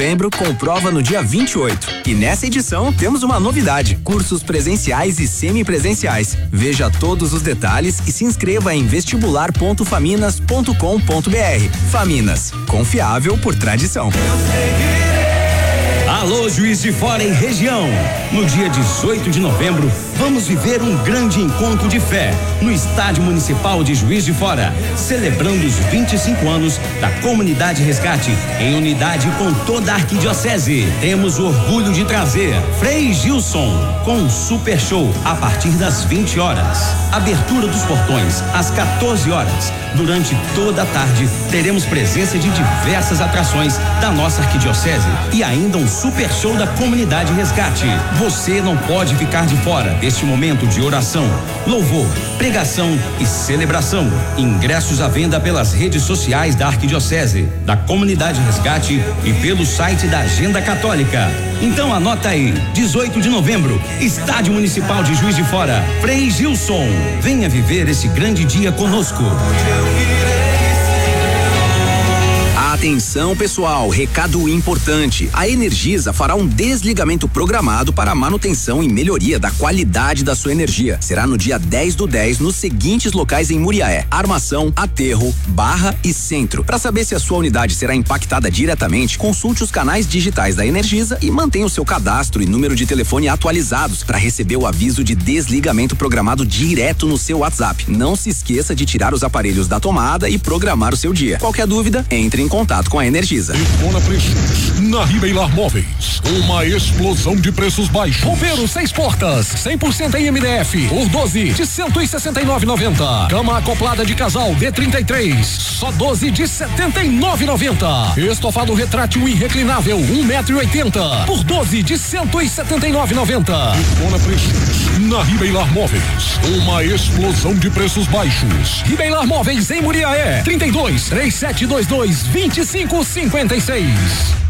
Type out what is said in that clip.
novembro com prova no dia 28. E nessa edição temos uma novidade: cursos presenciais e semipresenciais. Veja todos os detalhes e se inscreva em vestibular.faminas.com.br. Faminas, confiável por tradição. Alô, Juiz de Fora e região. No dia 18 de novembro, vamos viver um grande encontro de fé no Estádio Municipal de Juiz de Fora, celebrando os 25 anos da Comunidade Resgate, em unidade com toda a arquidiocese. Temos o orgulho de trazer Frei Gilson com um super show a partir das 20 horas. Abertura dos portões às 14 horas. Durante toda a tarde, teremos presença de diversas atrações da nossa arquidiocese e ainda um super show da Comunidade Resgate. Você não pode ficar de fora deste momento de oração, louvor, pregação e celebração. Ingressos à venda pelas redes sociais da Arquidiocese, da Comunidade Resgate e pelo site da Agenda Católica. Então anota aí, 18 de novembro, Estádio Municipal de Juiz de Fora, Frei Gilson. Venha viver esse grande dia conosco. Atenção, pessoal, recado importante. A Energisa fará um desligamento programado para a manutenção e melhoria da qualidade da sua energia. Será no dia 10/10 nos seguintes locais em Muriaé: Armação, Aterro, Barra e Centro. Para saber se a sua unidade será impactada diretamente, consulte os canais digitais da Energisa e mantenha o seu cadastro e número de telefone atualizados para receber o aviso de desligamento programado direto no seu WhatsApp. Não se esqueça de tirar os aparelhos da tomada e programar o seu dia. Qualquer dúvida, entre em contato com a Energisa. Icona Preços, na Ribeilar Móveis, uma explosão de preços baixos. Roupeiro 6 portas, 100% em MDF, por 12 de 169,90. Cama acoplada de casal D33, só 12 de 79,90. Estofado retrátil e reclinável 1,80 m, por 12 de 179,90. Icona Preços, na Ribeilar Móveis, uma explosão de preços baixos. Ribeilar Móveis em Muriaé, 32 3722 2556.